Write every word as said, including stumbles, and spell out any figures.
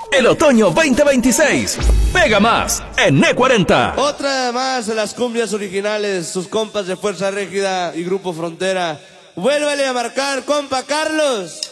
el otoño veinte veintiséis. Pega más en E cuarenta. Otra más de las cumbias originales, sus compas de Fuerza Régida y Grupo Frontera. Vuélvele a marcar, compa Carlos.